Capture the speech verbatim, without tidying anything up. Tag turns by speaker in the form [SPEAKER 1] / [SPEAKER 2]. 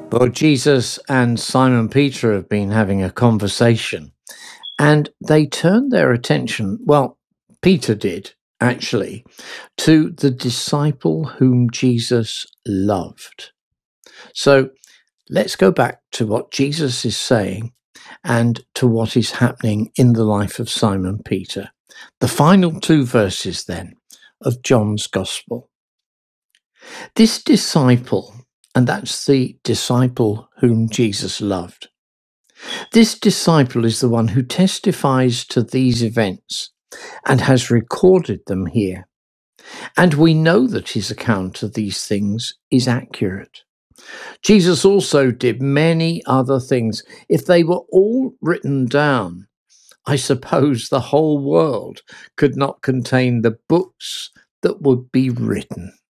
[SPEAKER 1] Well, Jesus and Simon Peter have been having a conversation and they turned their attention, well, Peter did actually, to the disciple whom Jesus loved. So let's go back to what Jesus is saying and to what is happening in the life of Simon Peter. The final two verses then of John's Gospel. This disciple, and that's the disciple whom Jesus loved. This disciple is the one who testifies to these events and has recorded them here. And we know that his account of these things is accurate. Jesus also did many other things. If they were all written down, I suppose the whole world could not contain the books that would be written.